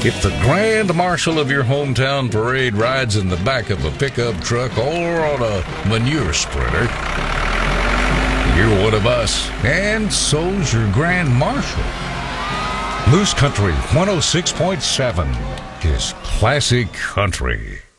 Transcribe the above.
If the grand marshal of your hometown parade rides in the back of a pickup truck or on a manure spreader, you're one of us, and so's your grand marshal. Moose Country 106.7 is classic country.